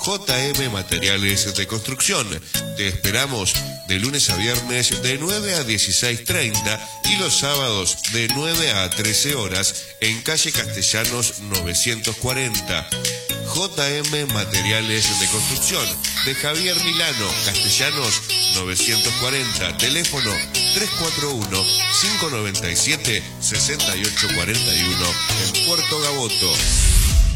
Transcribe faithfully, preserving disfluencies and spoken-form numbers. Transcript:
J M Materiales de Construcción. Te esperamos de lunes a viernes de nueve a dieciséis treinta y los sábados de nueve a trece horas en calle Castellanos novecientos cuarenta. J M Materiales de Construcción de Javier Milano, Castellanos novecientos cuarenta, teléfono tres cuatro uno, cinco nueve siete, seis ocho cuatro uno en Puerto Gaboto.